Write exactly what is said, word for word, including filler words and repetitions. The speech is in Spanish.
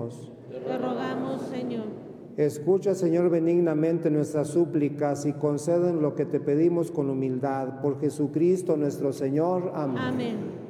merecemos. Te rogamos, Señor. Escucha, Señor, benignamente nuestras súplicas y concédenos lo que te pedimos con humildad. Por Jesucristo nuestro Señor. Amén. Amén.